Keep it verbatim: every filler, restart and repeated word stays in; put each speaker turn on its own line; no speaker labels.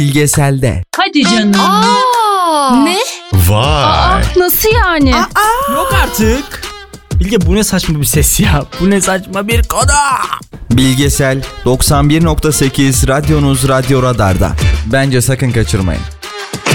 Bilgeselde.
Hadi canım.
Aa!
Ne?
Vay.
Nasıl yani?
Yok artık. Bilge bu ne saçma bir ses ya. Bu ne saçma bir konu.
Bilgesel doksan bir nokta sekiz radyonuz Radyo Radar'da. Bence sakın kaçırmayın.